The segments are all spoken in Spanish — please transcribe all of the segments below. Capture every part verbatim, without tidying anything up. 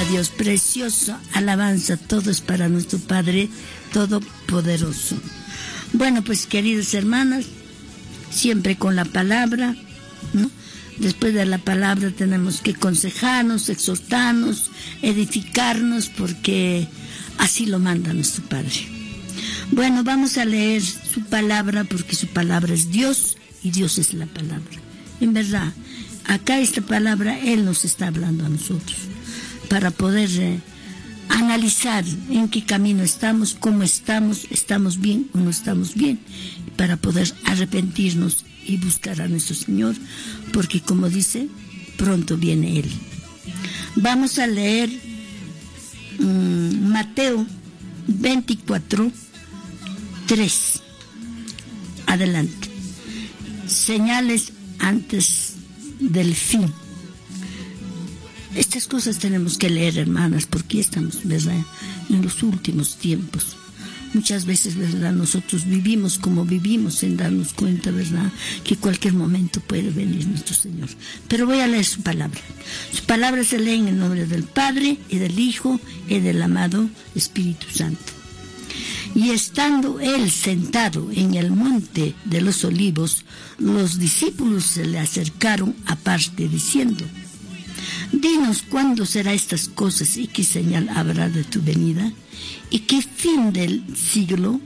Dios, precioso, alabanza, todo es para nuestro Padre Todopoderoso. Bueno, pues queridas hermanas, siempre con la palabra, ¿no? Después de la palabra tenemos que aconsejarnos, exhortarnos, edificarnos, porque así lo manda nuestro Padre. Bueno, vamos a leer su palabra, porque su palabra es Dios y Dios es la palabra. En verdad, acá esta palabra Él nos está hablando a nosotros, para poder eh, analizar en qué camino estamos, cómo estamos, estamos bien o no estamos bien, para poder arrepentirnos y buscar a nuestro Señor, porque como dice, pronto viene Él. Vamos a leer um, Mateo veinticuatro, tres. Adelante. Señales antes del fin. Estas cosas tenemos que leer, hermanas, porque estamos, ¿verdad?, en los últimos tiempos. Muchas veces, ¿verdad?, nosotros vivimos como vivimos sin darnos cuenta, ¿verdad?, que cualquier momento puede venir nuestro Señor. Pero voy a leer su palabra. Su palabra se lee en el nombre del Padre, y del Hijo, y del amado Espíritu Santo. Y estando Él sentado en el monte de los olivos, los discípulos se le acercaron aparte diciendo: Dinos cuándo será estas cosas y qué señal habrá de tu venida y qué fin del siglo.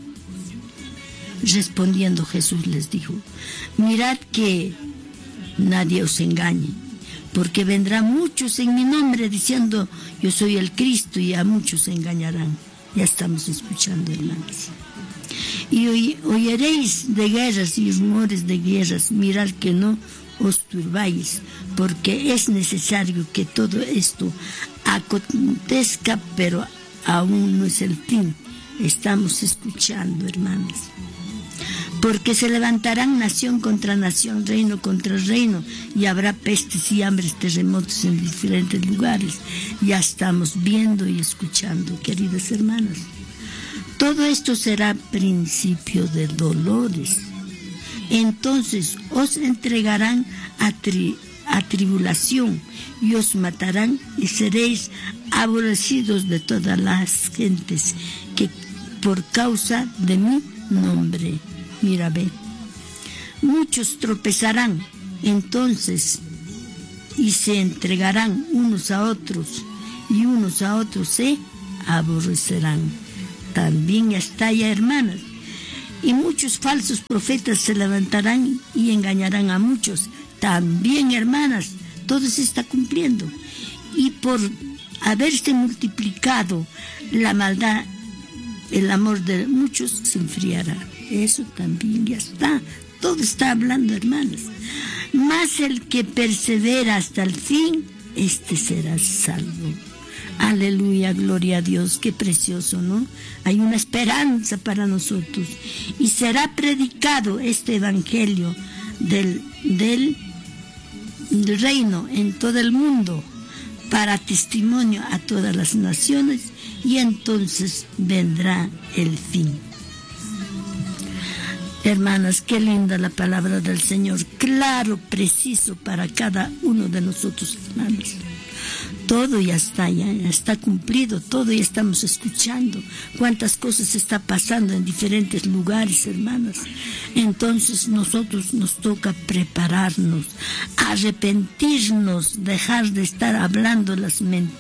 Respondiendo Jesús les dijo: Mirad que nadie os engañe, porque vendrán muchos en mi nombre diciendo yo soy el Cristo, y a muchos se engañarán. Ya estamos escuchando, hermanos. Y oy, oyeréis de guerras y rumores de guerras. Mirad que no os turbáis, porque es necesario que todo esto acontezca, pero aún no es el fin. Estamos escuchando, hermanos. Porque se levantarán nación contra nación, reino contra reino, y habrá pestes y hambres, terremotos en diferentes lugares. Ya estamos viendo y escuchando, queridas hermanas. Todo esto será principio de dolores. Entonces os entregarán a, tri, a tribulación y os matarán, y seréis aborrecidos de todas las gentes que por causa de mi nombre. Mira, ve. Muchos tropezarán entonces y se entregarán unos a otros, y unos a otros se aborrecerán. También ya está ya, hermanas. Y muchos falsos profetas se levantarán y engañarán a muchos. También, hermanas, todo se está cumpliendo. Y por haberse multiplicado la maldad, el amor de muchos se enfriará. Eso también ya está. Todo está hablando, hermanas. Mas el que persevera hasta el fin, este será salvo. Aleluya, gloria a Dios, qué precioso, ¿no? Hay una esperanza para nosotros. Y será predicado este evangelio del, del, del reino en todo el mundo, para testimonio a todas las naciones, y entonces vendrá el fin. Hermanas, qué linda la palabra del Señor, claro, preciso para cada uno de nosotros, hermanos. Todo ya está, ya está cumplido, todo ya estamos escuchando. Cuántas cosas está pasando en diferentes lugares, hermanas. Entonces nosotros nos toca prepararnos, arrepentirnos, dejar de estar hablando las mentiras,